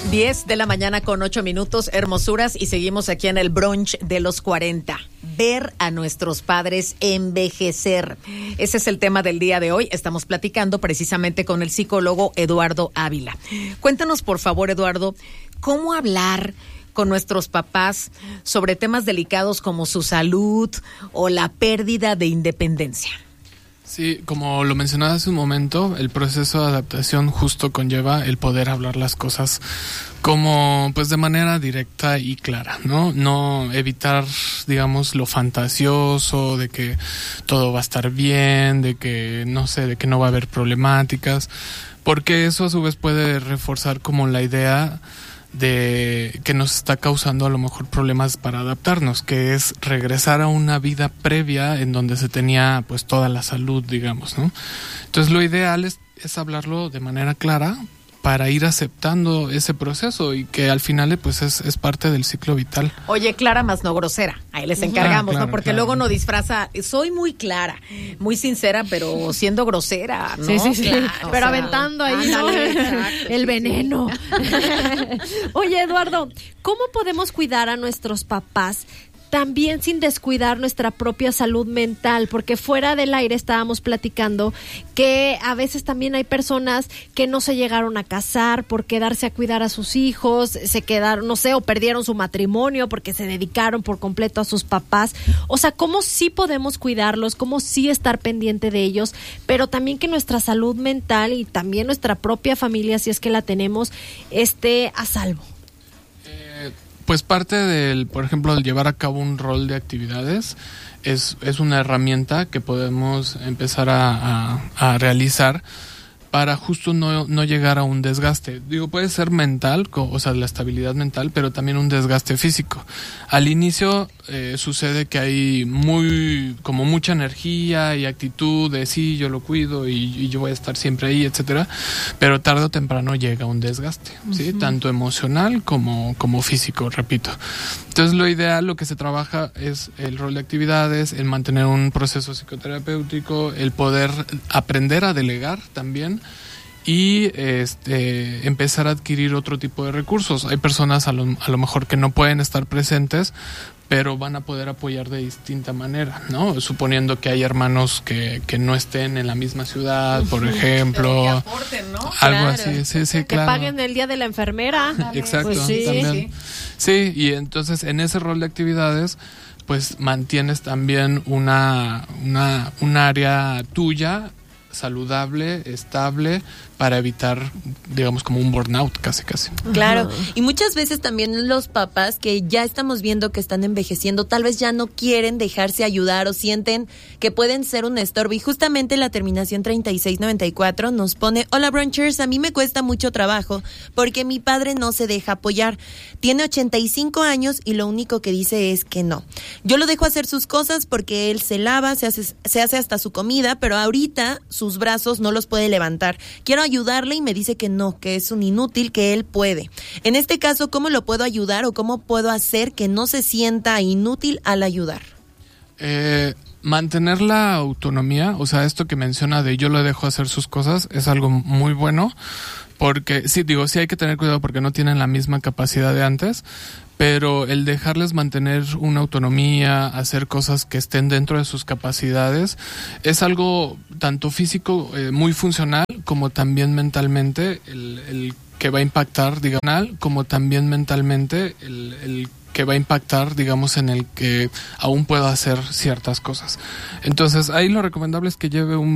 10 de la mañana con 8 minutos, hermosuras, y seguimos aquí en el brunch de los 40. Ver a nuestros padres envejecer. Ese es el tema del día de hoy. Estamos platicando precisamente con el psicólogo Eduardo Ávila. Cuéntanos, por favor, Eduardo, ¿cómo hablar con nuestros papás sobre temas delicados como su salud o la pérdida de independencia? Sí, como lo mencionaba hace un momento, el proceso de adaptación justo conlleva el poder hablar las cosas como pues de manera directa y clara, ¿no? No evitar, digamos, lo fantasioso de que todo va a estar bien, de que no sé, de que no va a haber problemáticas, porque eso a su vez puede reforzar como la idea de que nos está causando a lo mejor problemas para adaptarnos, que es regresar a una vida previa en donde se tenía pues toda la salud, digamos, ¿no? Entonces lo ideal es hablarlo de manera clara para ir aceptando ese proceso y que al final pues es parte del ciclo vital. Oye, clara más no grosera, ahí les encargamos, claro, ¿no? Porque claro. luego no disfraza, soy muy clara, muy sincera, pero siendo grosera, ¿no? Sí. Claro, pero aventando ahí, ¿no? Exacto, el sí, veneno. Oye, Eduardo, ¿cómo podemos cuidar a nuestros papás también sin descuidar nuestra propia salud mental? Porque fuera del aire estábamos platicando que a veces también hay personas que no se llegaron a casar por quedarse a cuidar a sus hijos, se quedaron, no sé, o perdieron su matrimonio porque se dedicaron por completo a sus papás. O sea, ¿cómo sí podemos cuidarlos? ¿Cómo sí estar pendiente de ellos? Pero también que nuestra salud mental y también nuestra propia familia, si es que la tenemos, esté a salvo. Pues parte del, por ejemplo, el llevar a cabo un rol de actividades es una herramienta que podemos empezar a realizar para justo no llegar a un desgaste. Digo, puede ser mental, o sea, la estabilidad mental, pero también un desgaste físico. Al inicio sucede que hay mucha energía y actitud de sí, yo lo cuido y yo voy a estar siempre ahí, etcétera, pero tarde o temprano llega un desgaste, ¿sí? Tanto emocional como físico, repito. Entonces lo ideal, lo que se trabaja es el rol de actividades, el mantener un proceso psicoterapéutico, el poder aprender a delegar también y empezar a adquirir otro tipo de recursos. Hay personas a lo mejor que no pueden estar presentes, pero van a poder apoyar de distinta manera, ¿no? Suponiendo que hay hermanos que no estén en la misma ciudad, por ejemplo. Pero que aporten, ¿no? Algo Claro. así, sí, Que claro. paguen el día de la enfermera. Exacto, Pues sí. también. Sí, y entonces en ese rol de actividades, pues mantienes también un área tuya saludable, estable, para evitar, digamos, como un burnout casi. Claro, y muchas veces también los papás que ya estamos viendo que están envejeciendo, tal vez ya no quieren dejarse ayudar o sienten que pueden ser un estorbo. Y justamente la terminación 3694 nos pone: hola brunchers, a mí me cuesta mucho trabajo porque mi padre no se deja apoyar. Tiene 85 años y lo único que dice es que no. Yo lo dejo hacer sus cosas porque él se lava, se hace hasta su comida, pero ahorita sus brazos no los puede levantar. Quiero ayudarle y me dice que no, que es un inútil, que él puede. En este caso, ¿cómo lo puedo ayudar o cómo puedo hacer que no se sienta inútil al ayudar? Mantener la autonomía, o sea, esto que menciona de yo lo dejo hacer sus cosas, es algo muy bueno, porque sí hay que tener cuidado porque no tienen la misma capacidad de antes, pero el dejarles mantener una autonomía, hacer cosas que estén dentro de sus capacidades, es algo tanto físico, muy funcional, como también mentalmente, el que va a impactar, digamos, como también mentalmente, el que va a impactar, digamos, en el que aún pueda hacer ciertas cosas. Entonces, ahí lo recomendable es que lleve un